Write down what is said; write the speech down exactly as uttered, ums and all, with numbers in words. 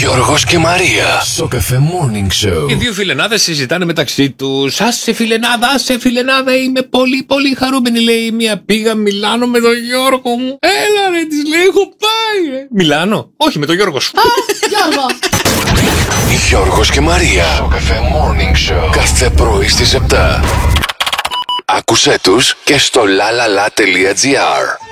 Γιώργος και Μαρία. Σοκαφέ Morning Show. Οι δύο φιλενάδες συζητάνε μεταξύ τους. Άσε φιλενάδα, άσε φιλενάδα, είμαι πολύ πολύ χαρούμενη, λέει μία. Πήγα Μιλάνο με τον Γιώργο μου. Έλα ρε, της λέει, έχω πάει ρε. Μιλάνο, όχι με τον Γιώργο σου. Α, Γιώργο. Γιώργος και Μαρία. Σοκαφέ Morning Show. Κάθε πρωί στις επτά. Άκουσέ τους και στο lalala.gr.